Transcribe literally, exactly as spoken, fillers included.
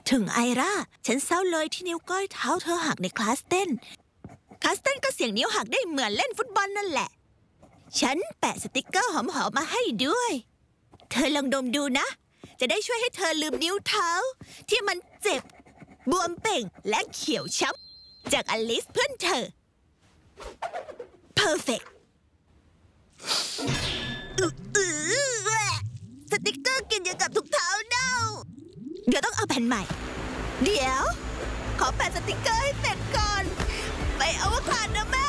ถึงไอร่าฉันเศร้าเลยที่นิ้วก้อยเท้าเธอหักในคลาสเต้นคลาสเต้นก็เสียงนิ้วหักได้เหมือนเล่นฟุตบอลนั่นแหละฉันแปะสติกเกอร์หอมๆมาให้ด้วยเธอลองดมดูนะจะได้ช่วยให้เธอลืมนิ้วเท้าที่มันเจ็บบวมเป่งและเขียวช้ำจากอลิสเพื่อนเธอ Perfect อื้ออื้อสติกเกอร์กินอย่างกับถุงเท้าเน่าเดี๋ยวต้องเอาแผ่นใหม่เดี๋ยวขอแปะสติกเกอร์ให้เสร็จก่อนไปอวกาศนะแม่